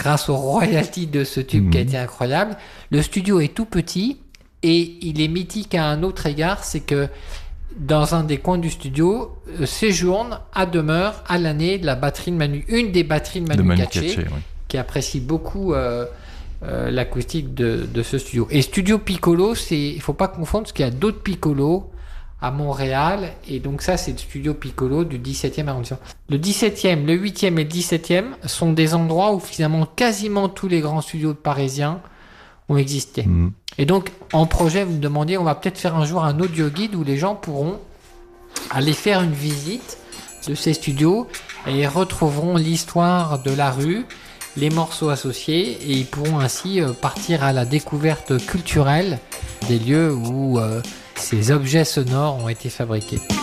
grâce aux royalties de ce tube qui a été incroyable. Le studio est tout petit et il est mythique à un autre égard, c'est que dans un des coins du studio séjourne à demeure à l'année une des batteries de Manu Katché, qui apprécie beaucoup l'acoustique de ce studio. Et Studio Piccolo, il faut pas confondre parce qu'il y a d'autres Piccolo à Montréal, et donc ça c'est le Studio Piccolo du 17e arrondissement. Le 17e, le 8e et le 17e sont des endroits où finalement quasiment tous les grands studios parisiens ont existé. Et donc en projet, vous me demandiez, on va peut-être faire un jour un audio guide où les gens pourront aller faire une visite de ces studios et ils retrouveront l'histoire de la rue, les morceaux associés, et ils pourront ainsi partir à la découverte culturelle des lieux où ces objets sonores ont été fabriqués.